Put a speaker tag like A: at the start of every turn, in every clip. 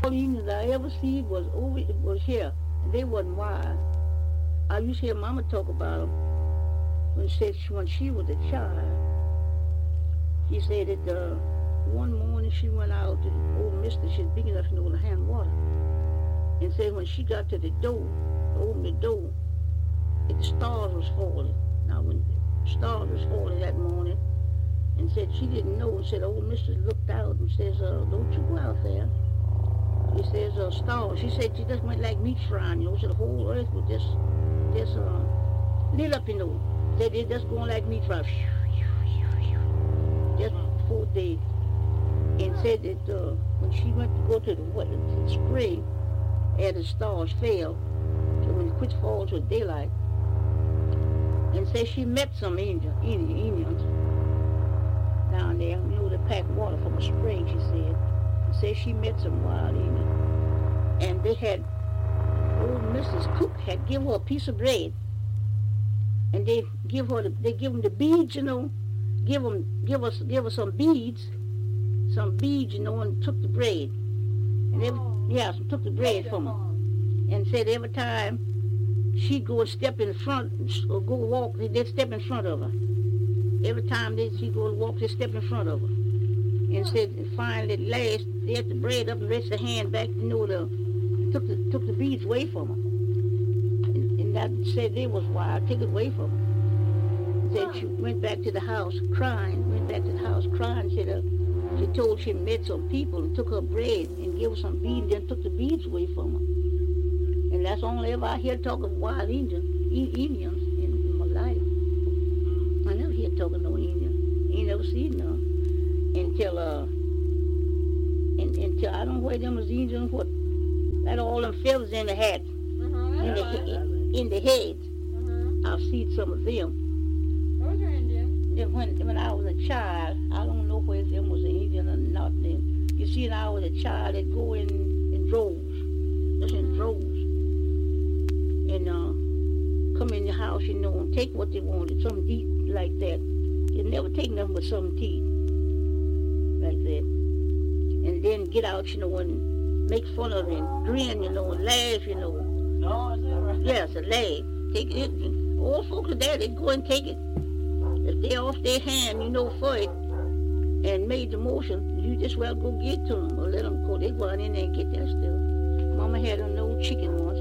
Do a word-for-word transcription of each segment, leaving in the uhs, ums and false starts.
A: All evenings I ever see was over, was here. And they wasn't wild. I used to hear Mama talk about them when she said she, when she was a child. She said that uh, one morning she went out to the old mister, she's big enough to know to hand water. And said when she got to the door, opened the door, that the stars was falling. Now when the stars was falling that morning, and said she didn't know, and said old mister looked out and says, uh, don't you go out there. He says, uh, stars. She said she just went like meat frying, you know, so the whole earth was just, just uh, lit up, you know. Said they just going like meat frying. Just before day. And said that uh, when she went to go to the, what, to the spring, as the stars fell, so when it quit falling to daylight, and said she met some Indian, Indian, Indians down there, you know, they packed water from a spring, she said. And said she met some wild Indians. And they had, old Missus Cook had given her a piece of bread. And they give her, the, they give them the beads, you know, give them, give us, give her some beads, some beads, you know, and took the bread. And every, yeah, so took the bread from her. And said every time she'd go and step in front, or go walk, they'd step in front of her. Every time they, she'd go and walk, they'd step in front of her. And said, and finally, at last, they had the bread up and raised her hand back, you know, the, took the, took the beads away from her. And, and that said they was wild, take it away from her. Said she went back to the house crying, went back to the house crying, said, uh, she told she met some people and took her bread and gave her some beads, then took the beads away from her. And that's only ever I hear talk of wild Indians, Indians in, in my life. I never hear talking no Indian. Ain't never seen none. Until, uh, in, until I don't wear them as Indians, what, had all them feathers in the hat,
B: Uh-huh.
A: in the, in, in the head.
B: Uh-huh.
A: I've seen some of them.
B: Those are Indian.
A: Then when, when I was a child, I don't know whether them was an Indian or not. Then you see, when I was a child, they'd go in, in droves, just in droves. And uh, come in the house, you know, and take what they wanted, something to eat like that. You never take nothing but something to eat, like that. And then get out, you know, and make fun of it, and grin, you know, and laugh, you know.
C: No, is that right?
A: Yes, a laugh. Take it. All folks are there, they go and take it. If they're off their hand, you know, for it, and made the motion, you just well go get to them, or let them go. They go on in there and get that stuff. Mama had an old chicken once.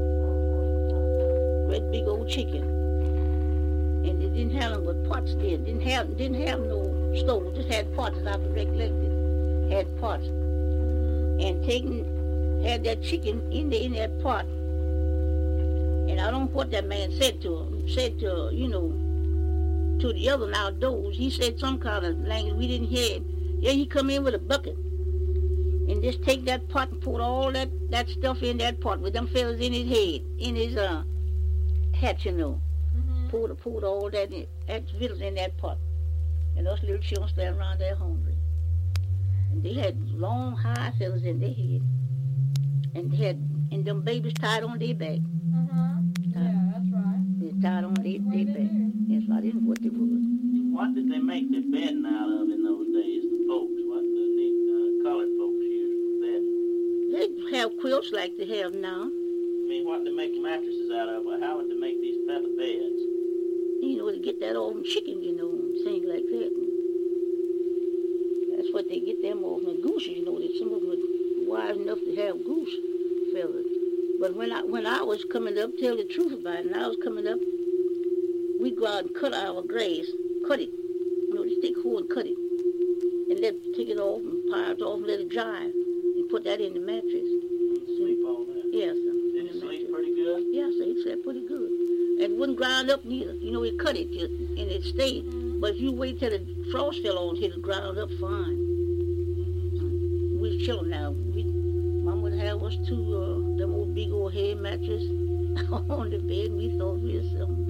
A: Great big old chicken. And they didn't have them but pots there. Didn't have didn't have no stove. Just had pots as I could recollect it. Had pots. And taking had that chicken in there in that pot. And I don't know what that man said to her. Said to her, you know, to the other outdoors. He said some kind of language we didn't hear him. Yeah, he come in with a bucket. And just take that pot and put all that, that stuff in that pot with them feathers in his head, in his uh hat, you know.
B: Mm-hmm.
A: Poured, poured all that in, that vittles in that pot. And those little children stand around there hungry. And they had long, high feathers in their head. And they had, and them babies tied on their back.
B: Uh-huh. Yeah, that's right.
A: They tied on their,
B: That's what
A: their
B: they
A: back.
B: do.
A: Yes, I didn't know what they would.
C: What did they make their bedding out of in those days, the folks? What the neat uh, colored folks used for bedding?
A: They have quilts like they have now.
C: I mean, what did they make mattresses out of? Or how would they make these feather beds?
A: You know, to get that off from chicken, you know, and things like that. And that's what they get them off. And gooses, you know, that some of them were wise enough to have goose feathers. But when I when I was coming up, tell the truth about it, and I was coming up, we'd go out and cut our grass, cut it, you know, just take a hoe and cut it, and let take it off and pile it off and let it dry, and put that in the mattress.
C: And sleep all that?
A: Yes, sir.
C: Did it sleep pretty good?
A: Yes, sir, it slept pretty good. And it wouldn't grind up neither. You know, we cut it just, and it stayed.
B: Mm-hmm.
A: But if you wait till the frost fell on, it'll ground up fine. We was chilling now. We, Mom would have us two, uh, them old big old hay mattress on the bed. We thought we was some